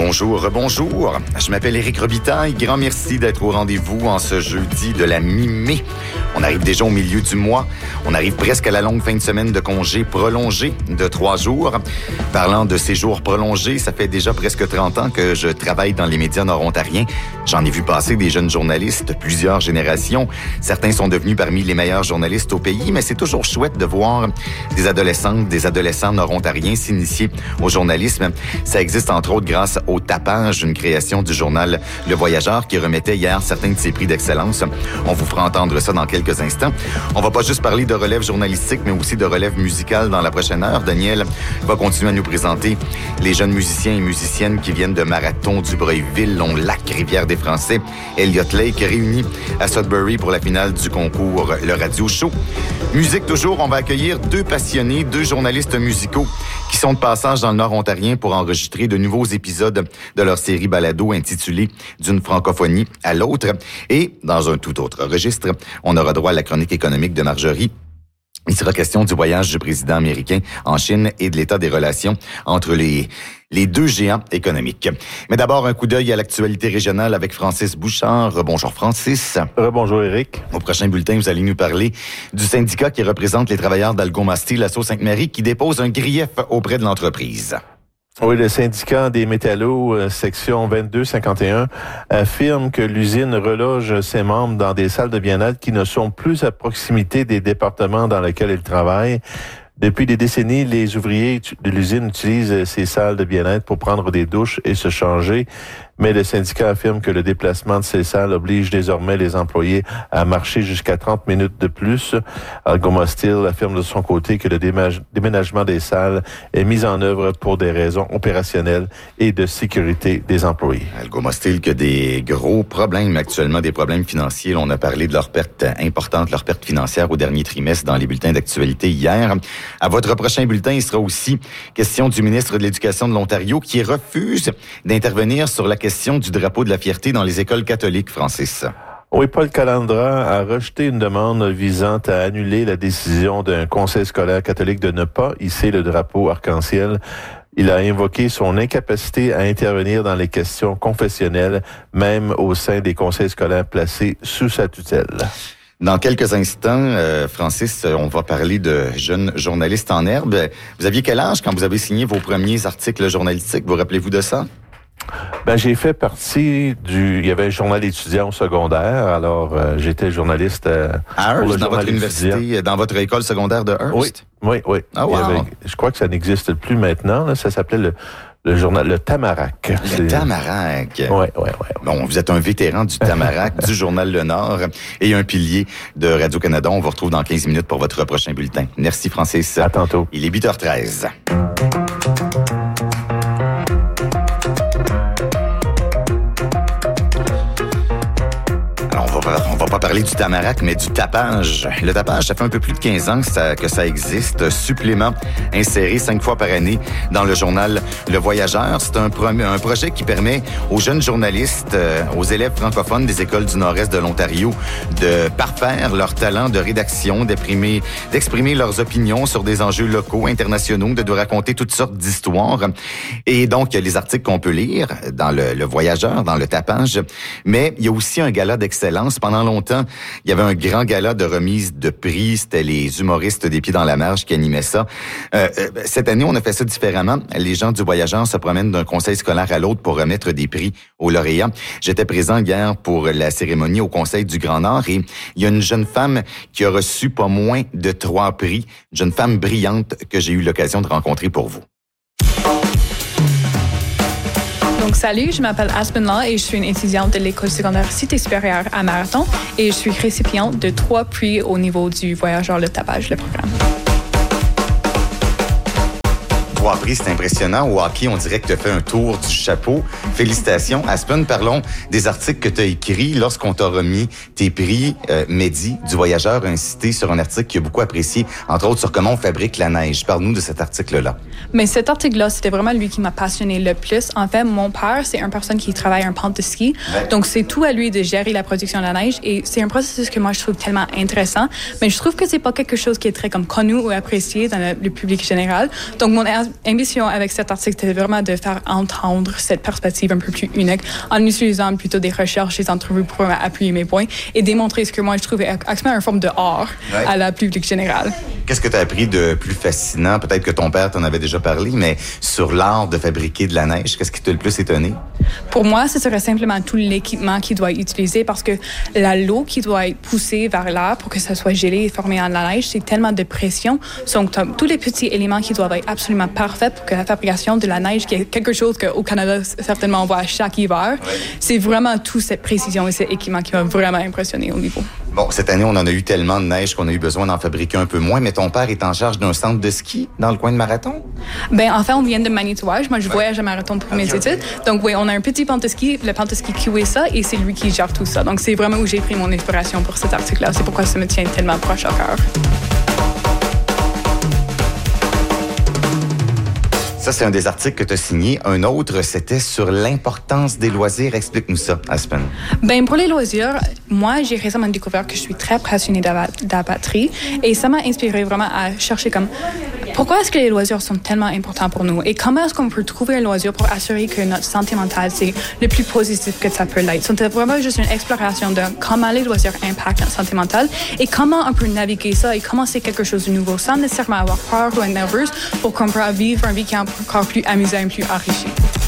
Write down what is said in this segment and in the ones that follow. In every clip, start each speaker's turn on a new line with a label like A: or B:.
A: Bonjour, bonjour. Je m'appelle Éric Robitaille. Grand merci d'être au rendez-vous en ce jeudi de la mi-mai. On arrive déjà au milieu du mois. On arrive presque à la longue fin de semaine de congé prolongé de 3 jours. Parlant de ces jours prolongés, ça fait déjà presque 30 ans que je travaille dans les médias nord-ontariens. J'en ai vu passer des jeunes journalistes, plusieurs générations. Certains sont devenus parmi les meilleurs journalistes au pays, mais c'est toujours chouette de voir des adolescentes, des adolescents nord-ontariens s'initier au journalisme. Ça existe entre autres grâce au Tapage, une création du journal Le Voyageur qui remettait hier certains de ses prix d'excellence. On vous fera entendre ça dans quelques instants. On va pas juste parler de relève journalistique, mais aussi de relève musicale dans la prochaine heure. Daniel va continuer à nous présenter les jeunes musiciens et musiciennes qui viennent de Marathon, Dubreuilville, Long-Lac, Rivière-des-Français, Elliott Lake, réunis à Sudbury pour la finale du concours Le Radio Show. Musique toujours, on va accueillir 2 passionnés, 2 journalistes musicaux qui sont de passage dans le Nord-Ontarien pour enregistrer de nouveaux épisodes de leur série balado intitulée « D'une francophonie à l'autre ». Et, dans un tout autre registre, on aura droit à la chronique économique de Marjorie. Il sera question du voyage du président américain en Chine et de l'état des relations entre les 2 géants économiques. Mais d'abord, un coup d'œil à l'actualité régionale avec Francis Bouchard. Bonjour Francis.
B: Bonjour Éric.
A: Au prochain bulletin, vous allez nous parler du syndicat qui représente les travailleurs d'Algoma-Steel à Sault-Sainte-Marie qui dépose un grief auprès de l'entreprise.
B: Oui, le syndicat des métallos, section 2251, affirme que l'usine reloge ses membres dans des salles de bien-être qui ne sont plus à proximité des départements dans lesquels ils travaillent. Depuis des décennies, les ouvriers de l'usine utilisent ces salles de bien-être pour prendre des douches et se changer. Mais le syndicat affirme que le déplacement de ces salles oblige désormais les employés à marcher jusqu'à 30 minutes de plus. Algoma Steel affirme de son côté que le déménagement des salles est mis en œuvre pour des raisons opérationnelles et de sécurité des employés.
A: Algoma Steel qui a des gros problèmes actuellement, des problèmes financiers. On a parlé de leur perte importante, leur perte financière au dernier trimestre dans les bulletins d'actualité hier. À votre prochain bulletin, il sera aussi question du ministre de l'Éducation de l'Ontario qui refuse d'intervenir sur la question du drapeau de la fierté dans les écoles catholiques, Francis.
B: Oui, Paul Calandra a rejeté une demande visant à annuler la décision d'un conseil scolaire catholique de ne pas hisser le drapeau arc-en-ciel. Il a invoqué son incapacité à intervenir dans les questions confessionnelles, même au sein des conseils scolaires placés sous sa tutelle.
A: Dans quelques instants, Francis, on va parler de jeunes journalistes en herbe. Vous aviez quel âge quand vous avez signé vos premiers articles journalistiques? Vous rappelez-vous de ça?
B: J'ai fait partie il y avait un journal étudiant au secondaire, alors j'étais journaliste
A: à Hearst, dans votre université, dans votre école secondaire de Hearst?
B: Oui.
A: Oh, wow.
B: Je crois que ça n'existe plus maintenant, là, ça s'appelait le journal, le Tamarack.
A: Le Tamarack.
B: Oui.
A: Bon, vous êtes un vétéran du Tamarack, du journal Le Nord et un pilier de Radio-Canada. On vous retrouve dans 15 minutes pour votre prochain bulletin. Merci, Francis.
B: À tantôt.
A: Il est 8h13. On va pas parler du Tamarack, mais du tapage. Le tapage, ça fait un peu plus de 15 ans que ça existe. Supplément inséré 5 fois par année dans le journal Le Voyageur. C'est un projet qui permet aux jeunes journalistes, aux élèves francophones des écoles du nord-est de l'Ontario de parfaire leur talent de rédaction, d'exprimer leurs opinions sur des enjeux locaux, internationaux, de raconter toutes sortes d'histoires. Et donc, il y a les articles qu'on peut lire dans le Voyageur, dans le tapage. Mais il y a aussi un gala d'excellence. Pendant longtemps, il y avait un grand gala de remise de prix. C'était les humoristes des Pieds dans la Marge qui animaient ça. Cette année, on a fait ça différemment. Les gens du Voyageur se promènent d'un conseil scolaire à l'autre pour remettre des prix aux lauréats. J'étais présent hier pour la cérémonie au Conseil du Grand Nord et il y a une jeune femme qui a reçu pas moins de 3 prix. Une jeune femme brillante que j'ai eu l'occasion de rencontrer pour vous.
C: Donc, salut, je m'appelle Aspen Law et je suis une étudiante de l'École secondaire Cité supérieure à Marathon et je suis récipiente de 3 prix au niveau du Voyageur le tapage, le programme.
A: 3 prix, c'est impressionnant. Au hockey, on dirait que tu as fait un tour du chapeau. Félicitations. Aspen, parlons des articles que tu as écrits lorsqu'on t'a remis tes prix. Mehdi, du Voyageur, a insisté sur un article qu'il a beaucoup apprécié, entre autres sur comment on fabrique la neige. Parle-nous de cet article-là.
C: Mais cet article-là, c'était vraiment lui qui m'a passionné le plus. En fait, mon père, c'est une personne qui travaille en pente de ski. Ouais. Donc, c'est tout à lui de gérer la production de la neige. Et c'est un processus que moi, je trouve tellement intéressant. Mais je trouve que c'est pas quelque chose qui est très comme connu ou apprécié dans le public général. Donc, ambition avec cet article, c'était vraiment de faire entendre cette perspective un peu plus unique en utilisant plutôt des recherches, des entrevues pour appuyer mes points et démontrer ce que moi je trouvais actuellement une forme de art à la public générale.
A: Qu'est-ce que tu as appris de plus fascinant? Peut-être que ton père t'en avait déjà parlé, mais sur l'art de fabriquer de la neige, qu'est-ce qui t'a le plus étonné?
C: Pour moi, ce serait simplement tout l'équipement qu'il doit utiliser parce que l'eau qui doit être poussée vers l'air pour que ça soit gelé et formé en la neige, c'est tellement de pression. Donc, tous les petits éléments qui doivent être absolument parfaits pour que la fabrication de la neige, qui est quelque chose qu'au Canada, certainement, on voit chaque hiver, c'est vraiment toute cette précision et cet équipement qui m'a vraiment impressionné au niveau.
A: Bon, cette année, on en a eu tellement de neige qu'on a eu besoin d'en fabriquer un peu moins, mais ton père est en charge d'un centre de ski dans le coin de Marathon?
C: Bien, en fait, on vient de Manitouage. Moi, je voyage à Marathon pour mes études. Donc, oui, on a un petit pente de ski, le pente de ski QSA, et c'est lui qui gère tout ça. Donc, c'est vraiment où j'ai pris mon inspiration pour cet article-là. C'est pourquoi ça me tient tellement proche au cœur.
A: Ça, c'est un des articles que tu as signé. Un autre, c'était sur l'importance des loisirs. Explique-nous ça, Aspen.
C: Bien, pour les loisirs, moi, j'ai récemment découvert que je suis très passionnée de la batterie et ça m'a inspiré vraiment à chercher comme pourquoi est-ce que les loisirs sont tellement importants pour nous et comment est-ce qu'on peut trouver un loisir pour assurer que notre santé mentale, c'est le plus positif que ça peut l'être. C'était vraiment juste une exploration de comment les loisirs impactent notre santé mentale et comment on peut naviguer ça et comment c'est quelque chose de nouveau sans nécessairement avoir peur ou être nerveuse pour qu'on puisse vivre une vie qui est encore plus amusant et plus enrichi.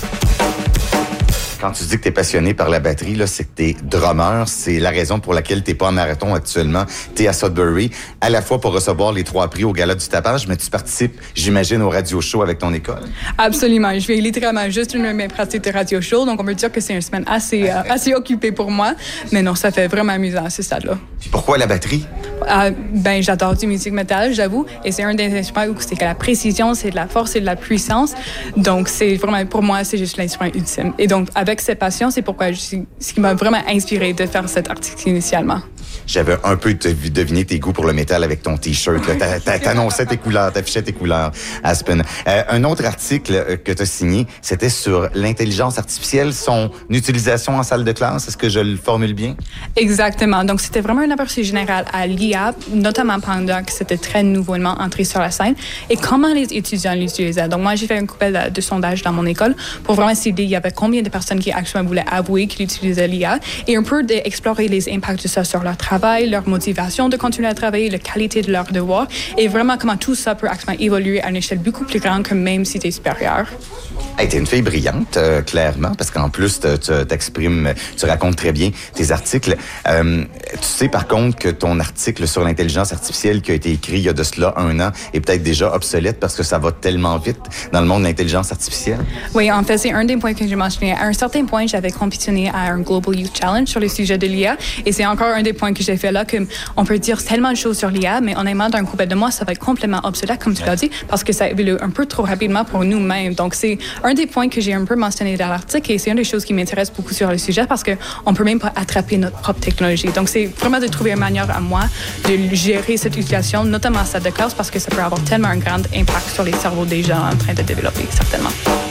A: Quand tu dis que tu es passionné par la batterie, là, c'est que tu es drummer. C'est la raison pour laquelle tu n'es pas en marathon actuellement. Tu es à Sudbury, à la fois pour recevoir les 3 prix au Gala du tapage, mais tu participes, j'imagine, au radio show avec ton école.
C: Absolument. Je vais littéralement juste une de mes pratiques de radio show, donc on peut dire que c'est une semaine assez occupée pour moi. Mais non, ça fait vraiment amusant à ce stade-là.
A: Puis pourquoi la batterie?
C: Ben, j'adore du musique métal, j'avoue. Et c'est un des instruments où c'est que la précision, c'est de la force et de la puissance. Donc, c'est vraiment, pour moi, c'est juste l'instrument ultime. Et donc, avec cette passion, c'est pourquoi ce qui m'a vraiment inspiré de faire cet article initialement.
A: J'avais un peu deviné tes goûts pour le métal avec ton T-shirt. T'annonçais tes couleurs, t'affichais tes couleurs, Aspen. Un autre article que tu as signé, c'était sur l'intelligence artificielle, son utilisation en salle de classe. Est-ce que je le formule bien? Exactement.
C: Donc, c'était vraiment un aperçu général à l'IA, notamment pendant que c'était très nouvellement entré sur la scène, et comment les étudiants l'utilisaient. Donc, moi, j'ai fait un couple de sondages dans mon école pour vraiment essayer il y avait combien de personnes qui actuellement voulaient avouer qu'ils utilisaient l'IA et un peu d'explorer les impacts de ça sur leur travail, leur motivation de continuer à travailler, la qualité de leurs devoirs et vraiment comment tout ça peut actuellement évoluer à une échelle beaucoup plus grande que même si tu es supérieur.
A: Hey, t'es une fille brillante, clairement, parce qu'en plus, tu t'exprimes, tu racontes très bien tes articles. Tu sais, par contre, que ton article sur l'intelligence artificielle qui a été écrit il y a de cela 1 an est peut-être déjà obsolète parce que ça va tellement vite dans le monde de l'intelligence artificielle.
C: Oui, en fait, c'est un des points que j'ai mentionné. À un certain point, j'avais compétitionné à un Global Youth Challenge sur le sujet de l'IA et c'est encore un des points que j'ai fait là, qu'on peut dire tellement de choses sur l'IA, mais honnêtement, d'un couple de mois, ça va être complètement obsolète, comme tu l'as dit, parce que ça évolue un peu trop rapidement pour nous-mêmes. Donc, c'est un des points que j'ai un peu mentionné dans l'article et c'est une des choses qui m'intéresse beaucoup sur le sujet parce qu'on ne peut même pas attraper notre propre technologie. Donc, c'est vraiment de trouver une manière à moi de gérer cette utilisation, notamment en salle de classe, parce que ça peut avoir tellement un grand impact sur les cerveaux des gens en train de développer, certainement.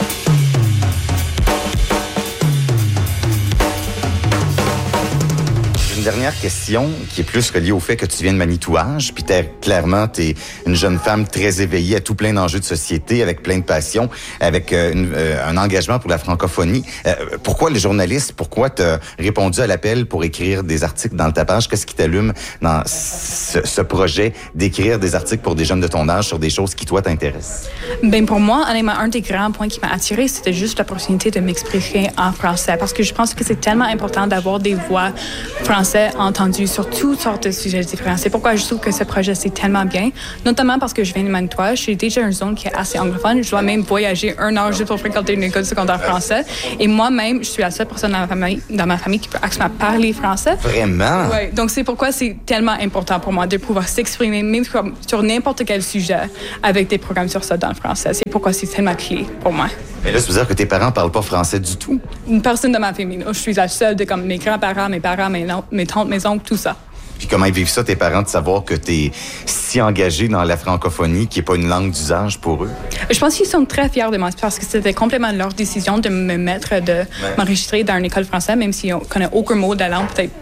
A: Dernière question qui est plus reliée au fait que tu viens de Manitouage, puis clairement, t'es une jeune femme très éveillée à tout plein d'enjeux de société, avec plein de passion, avec un engagement pour la francophonie. Pourquoi le journaliste? Pourquoi t'as répondu à l'appel pour écrire des articles dans le tapage? Qu'est-ce qui t'allume dans ce projet d'écrire des articles pour des jeunes de ton âge sur des choses qui, toi, t'intéressent?
C: Bien, pour moi, honnêtement, un des grands points qui m'a attirée, c'était juste l'opportunité de m'exprimer en français, parce que je pense que c'est tellement important d'avoir des voix françaises entendu sur toutes sortes de sujets différents. C'est pourquoi je trouve que ce projet, c'est tellement bien, notamment parce que je viens de Manitoba. Je suis déjà une zone qui est assez anglophone. Je dois même voyager 1 an juste pour fréquenter une école secondaire française. Et moi-même, je suis la seule personne dans ma famille qui peut actuellement parler français.
A: Vraiment?
C: Oui. Donc, c'est pourquoi c'est tellement important pour moi de pouvoir s'exprimer, même sur n'importe quel sujet, avec des programmes sur ça dans le français. C'est pourquoi c'est tellement clé pour moi.
A: Mais là, ça veut dire que tes parents parlent pas français du tout?
C: Une personne de ma famille. Je suis la seule de comme mes grands-parents, mes parents, mes tantes, mes oncles, tout ça.
A: Puis comment ils vivent ça, tes parents, de savoir que t'es si engagé dans la francophonie, qui n'est pas une langue d'usage pour eux?
C: Je pense qu'ils sont très fiers de moi parce que c'était complètement leur décision de me mettre, de m'enregistrer dans une école française, même si on connaît aucun mot de la langue, peut-être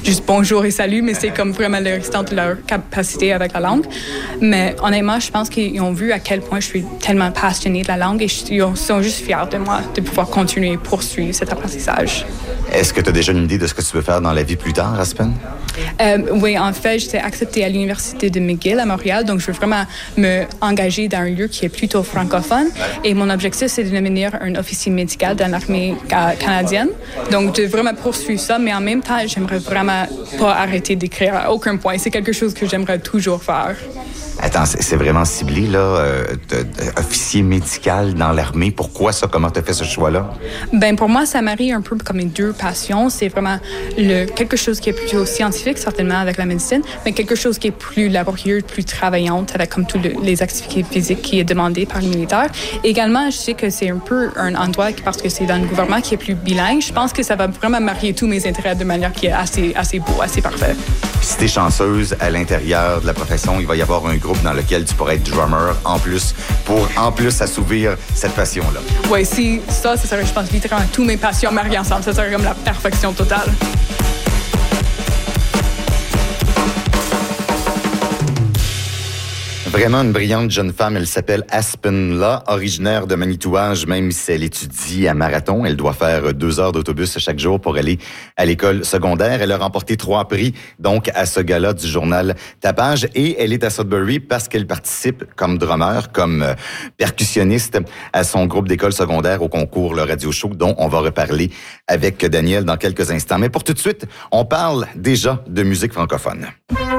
C: juste bonjour et salut, mais c'est comme vraiment le restant de leur capacité avec la langue. Mais honnêtement, je pense qu'ils ont vu à quel point je suis tellement passionnée de la langue et ils sont juste fiers de moi de pouvoir continuer et poursuivre cet apprentissage.
A: Est-ce que tu as déjà une idée de ce que tu veux faire dans la vie plus tard, Aspen?
C: Oui, en fait, j'étais acceptée à l'Université de McGill à Montréal, donc je veux vraiment me engager dans un lieu qui est plutôt francophone. Et mon objectif, c'est de devenir un officier médical dans l'armée canadienne. Donc, de vraiment poursuivre ça, mais en même temps, j'aimerais vraiment pas arrêter d'écrire à aucun point. C'est quelque chose que j'aimerais toujours faire.
A: Attends, c'est vraiment ciblé, là, officier médical dans l'armée. Pourquoi ça? Comment tu as fait ce choix-là?
C: Ben pour moi, ça marie un peu comme les deux passions. C'est vraiment quelque chose qui est plutôt scientifique, certainement, avec la médecine, mais quelque chose qui est plus laborieux, plus travaillante, avec comme tous les activités physiques qui est demandé par les militaires. Également, je sais que c'est un peu un endroit, parce que c'est dans le gouvernement qui est plus bilingue, je pense que ça va vraiment marier tous mes intérêts de manière qui est assez beau, assez parfait.
A: Puis si t'es chanceuse, à l'intérieur de la profession, il va y avoir un groupe dans lequel tu pourrais être drummer pour assouvir cette passion-là.
C: Oui, si ça serait, je pense, littéralement tous mes passions mariées ensemble. Ça serait comme la perfection totale.
A: Vraiment une brillante jeune femme. Elle s'appelle Aspen La, originaire de Manitouage. Même si elle étudie à Marathon, elle doit faire 2 heures d'autobus chaque jour pour aller à l'école secondaire. Elle a remporté 3 prix, donc, à ce gala du journal Tapage. Et elle est à Sudbury parce qu'elle participe comme drummer, comme percussionniste à son groupe d'école secondaire au concours Le Radio Show, dont on va reparler avec Daniel dans quelques instants. Mais pour tout de suite, on parle déjà de musique francophone.